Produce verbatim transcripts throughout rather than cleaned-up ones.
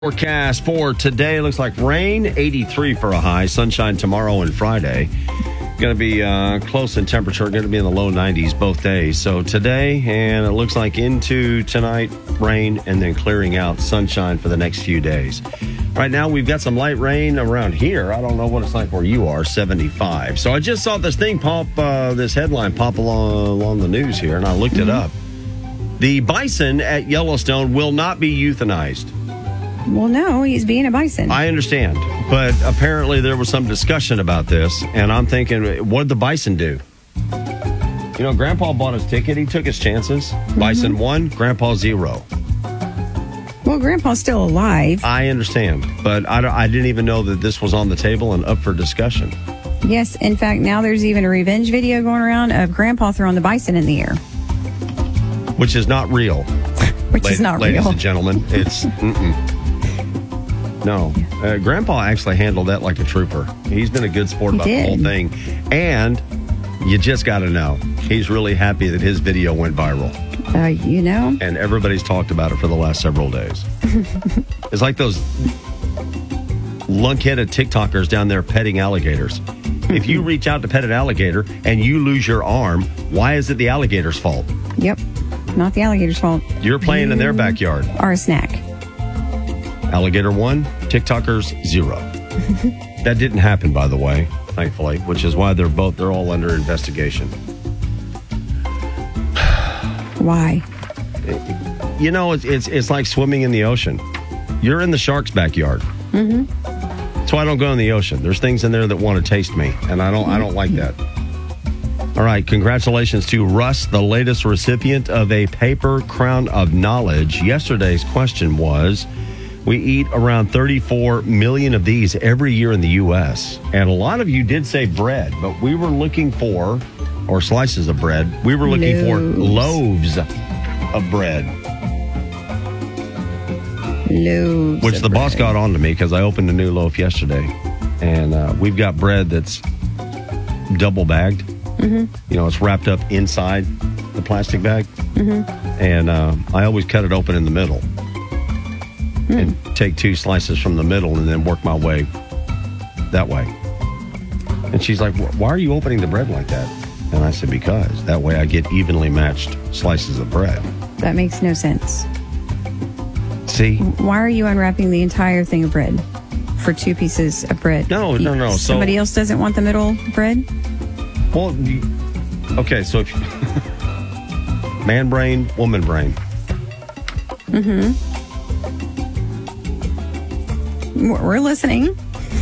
Forecast for today looks like rain, eighty-three for a high, sunshine tomorrow and Friday. Going to be uh, close in temperature, going to be in the low nineties both days. So today, and it looks like into tonight, rain, and then clearing out, sunshine for the next few days. Right now, we've got some light rain around here. I don't know what it's like where you are, seventy-five. So I just saw this thing pop, uh, this headline pop along, along the news here, and I looked mm-hmm. it up. The bison at Yellowstone will not be euthanized. Well, no, he's being a bison. I understand, but apparently there was some discussion about this, and I'm thinking, what did the bison do? You know, Grandpa bought his ticket. He took his chances. Mm-hmm. Bison one, Grandpa zero. Well, Grandpa's still alive. I understand, but I, I didn't even know that this was on the table and up for discussion. Yes, in fact, now there's even a revenge video going around of Grandpa throwing the bison in the air. Which is not real. Which La- is not ladies real. Ladies and gentlemen, it's... Mm-mm. No, uh, Grandpa actually handled that like a trooper. He's been a good sport about the whole thing. And you just got to know, he's really happy that his video went viral. Uh, you know? And everybody's talked about it for the last several days. It's like those lunk-headed TikTokers down there petting alligators. If you reach out to pet an alligator and you lose your arm, why is it the alligator's fault? Yep, not the alligator's fault. You're playing you in their backyard. Are a snack. Alligator one, TikTokers zero. That didn't happen, by the way, thankfully, which is why they're both, they're all under investigation. Why? You know, it's, it's it's like swimming in the ocean. You're in the shark's backyard. Mm-hmm. That's why I don't go in the ocean. There's things in there that want to taste me, and I don't I don't like that. All right, congratulations to Russ, the latest recipient of a paper crown of knowledge. Yesterday's question was, we eat around thirty-four million of these every year in the U S. And a lot of you did say bread, but we were looking for, or slices of bread, we were looking loaves. for loaves of bread. Loaves Which of the bread. boss got on to me because I opened a new loaf yesterday. And uh, we've got bread that's double bagged. Mm-hmm. You know, it's wrapped up inside the plastic bag. Mm-hmm. And uh, I always cut it open in the middle. And take two slices from the middle and then work my way that way. And she's like, why are you opening the bread like that? And I said, because that way I get evenly matched slices of bread. That makes no sense. See? Why are you unwrapping the entire thing of bread for two pieces of bread? No, no, no. Somebody so, else doesn't want the middle bread? Well, you, okay, so if man brain, woman brain. Mm-hmm. We're listening.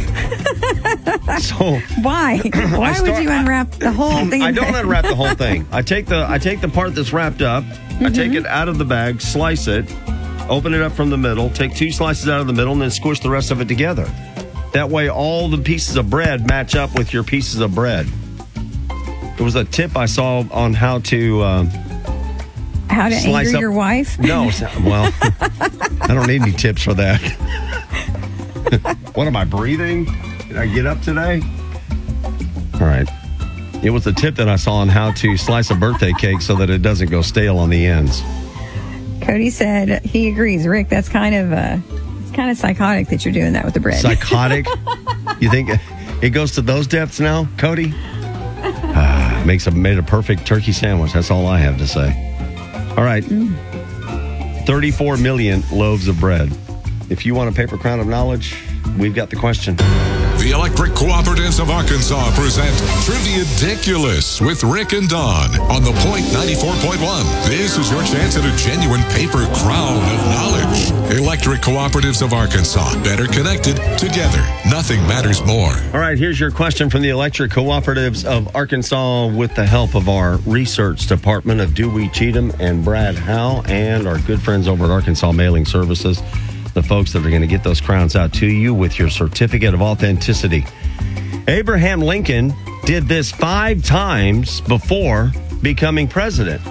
So why? Why start, would you unwrap the whole thing? I don't unwrap the whole thing. I take the I take the part that's wrapped up. Mm-hmm. I take it out of the bag, slice it, open it up from the middle, take two slices out of the middle, and then squish the rest of it together. That way, all the pieces of bread match up with your pieces of bread. It was a tip I saw on how to uh, how to anger up. your wife. No, well, I don't need any tips for that. What am I breathing? Did I get up today? All right. It was a tip that I saw on how to slice a birthday cake so that it doesn't go stale on the ends. Cody said he agrees. Rick, that's kind of uh, it's kind of psychotic that you're doing that with the bread. Psychotic? You think it goes to those depths now, Cody? Uh, makes a made a perfect turkey sandwich. That's all I have to say. All right. Mm. thirty-four million loaves of bread. If you want a paper crown of knowledge, we've got the question. The Electric Cooperatives of Arkansas present Trivia-diculous with Rick and Dawn on The Point ninety-four point one. This is your chance at a genuine paper crown of knowledge. Electric Cooperatives of Arkansas. Better connected, together. Nothing matters more. All right, here's your question from the Electric Cooperatives of Arkansas with the help of our research department of Dewey Cheatham and Brad Howe and our good friends over at Arkansas Mailing Services. The folks that are going to get those crowns out to you with your certificate of authenticity. Abraham Lincoln did this five times before becoming president.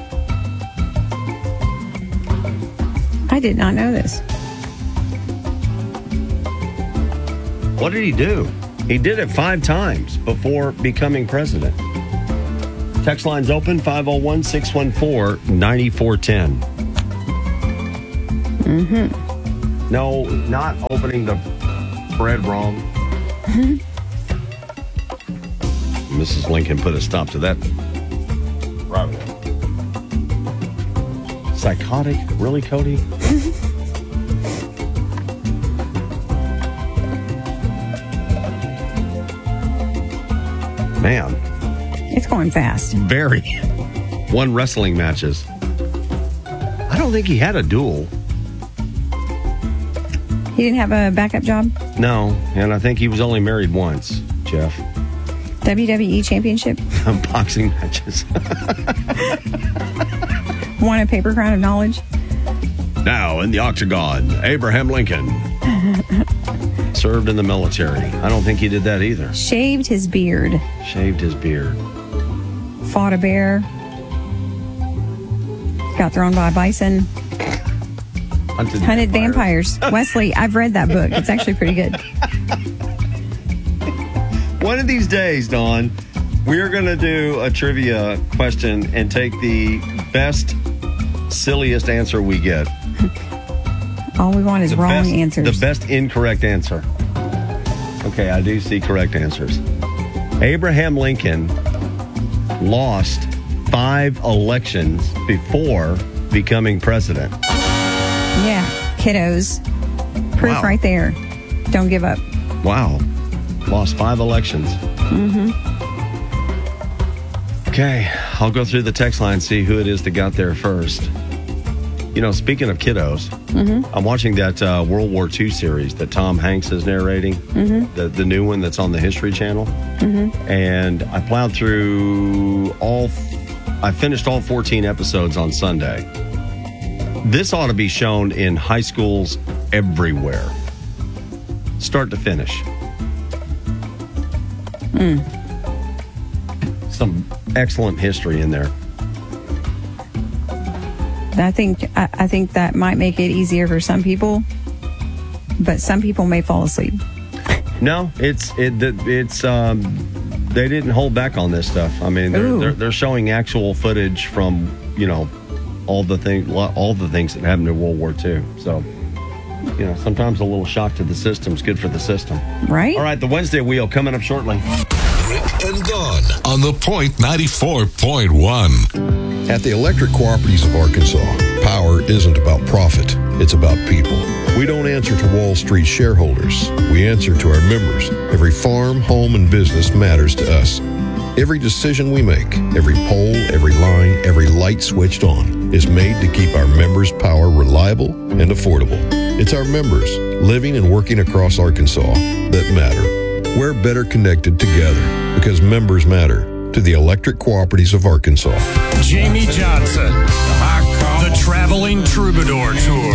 I did not know this. What did he do? He did it five times before becoming president. Text line's open, five oh one, six one four, nine four one oh. Mm-hmm. No, not opening the bread wrong. Missus Lincoln put a stop to that. Right. Psychotic? Really, Cody? Man. It's going fast. Very. Won wrestling matches. I don't think he had a duel. He didn't have a backup job? No, and I think he was only married once, Jeff. W W E Championship? Boxing matches. Won a paper crown of knowledge? Now in the octagon, Abraham Lincoln. Served in the military. I don't think he did that either. Shaved his beard. Shaved his beard. Fought a bear. Got thrown by a bison. Hunted, Hunted vampires. vampires. Wesley, I've read that book. It's actually pretty good. One of these days, Dawn, we're going to do a trivia question and take the best, silliest answer we get. All we want is The wrong best, answers. The best incorrect answer. Okay, I do see correct answers. Abraham Lincoln lost five elections before becoming president. Yeah, kiddos. Proof Wow. right there. Don't give up. Wow. Lost five elections. Mm-hmm. Okay, I'll go through the text line and see who it is that got there first. You know, speaking of kiddos, Mm-hmm. I'm watching that uh, World War Two series that Tom Hanks is narrating, Mm-hmm. the, the new one that's on the History Channel. Mm-hmm. And I plowed through all, I finished all fourteen episodes on Sunday. This ought to be shown in high schools everywhere, start to finish. Mm. Some excellent history in there. I think I, I think that might make it easier for some people, but some people may fall asleep. No, it's it it's um they didn't hold back on this stuff. I mean, they're Ooh. they're, they're showing actual footage from, you know, all the thing all the things that happened in World War Two. So, you know, sometimes a little shock to the system is good for the system. Right? All right, the Wednesday wheel coming up shortly. Rick and Dawn on the Point ninety-four point one. At the Electric Cooperatives of Arkansas, power isn't about profit, it's about people. We don't answer to Wall Street shareholders. We answer to our members. Every farm, home, and business matters to us. Every decision we make, every pole, every line, every light switched on is made to keep our members' power reliable and affordable. It's our members, living and working across Arkansas, that matter. We're better connected together because members matter to the Electric Cooperatives of Arkansas. Jamie Johnson, the Traveling Troubadour Tour.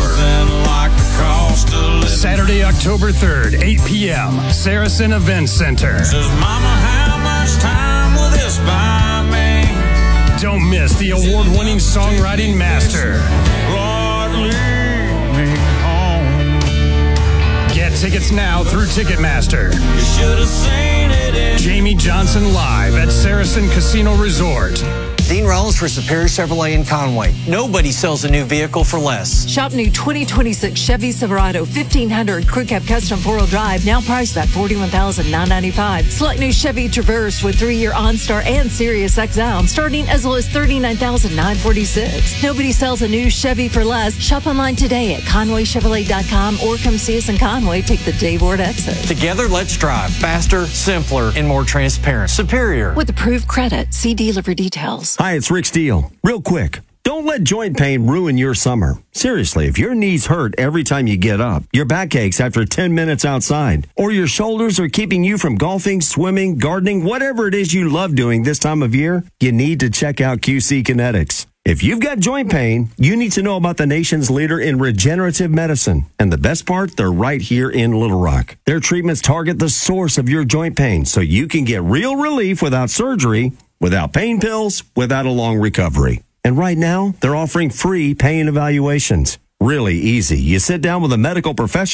Saturday, October third, eight p.m., Saracen Event Center. Says, Mama, how much time will this buy me? Don't miss the award-winning songwriting master. Lord, lead me home. Get tickets now through Ticketmaster. You should have seen it in Jamie Johnson live at Saracen Casino Resort. Dean Rollins for Superior Chevrolet in Conway. Nobody sells a new vehicle for less. Shop new twenty twenty-six Chevy Silverado fifteen hundred Crew Cab Custom four-wheel drive, now priced at forty-one thousand nine hundred ninety-five dollars. Select new Chevy Traverse with three-year OnStar and Sirius X M, starting as low as thirty-nine thousand nine hundred forty-six dollars. Nobody sells a new Chevy for less. Shop online today at Conway Chevrolet dot com or come see us in Conway. Take the Dave Ward exit. Together, let's drive faster, simpler, and more transparent. Superior. With approved credit, see dealer for details. Hi, it's Rick Steele. Real quick, don't let joint pain ruin your summer. Seriously, if your knees hurt every time you get up, your back aches after ten minutes outside, or your shoulders are keeping you from golfing, swimming, gardening, whatever it is you love doing this time of year, you need to check out Q C Kinetics. If you've got joint pain, you need to know about the nation's leader in regenerative medicine. And the best part, they're right here in Little Rock. Their treatments target the source of your joint pain so you can get real relief without surgery, without pain pills, without a long recovery. And right now, they're offering free pain evaluations. Really easy. You sit down with a medical professional,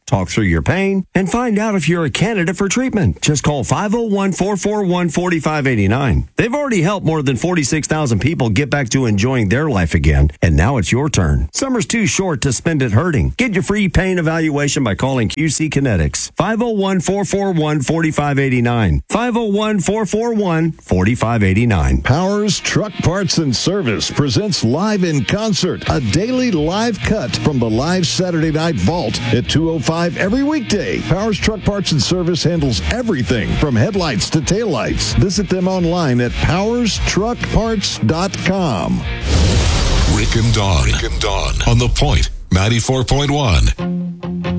talk through your pain, and find out if you're a candidate for treatment. Just call five oh one, four four one, four five eight nine. They've already helped more than forty-six thousand people get back to enjoying their life again, and now it's your turn. Summer's too short to spend it hurting. Get your free pain evaluation by calling Q C Kinetics. five oh one, four four one, four five eight nine. five oh one, four four one, four five eight nine. Powers Truck Parts and Service presents Live in Concert, a daily live cut from the live Saturday Night Vault at two oh five every weekday. Powers Truck Parts and Service handles everything from headlights to taillights. Visit them online at powers truck parts dot com. Rick and Dawn. Rick and Dawn on The Point ninety-four point one.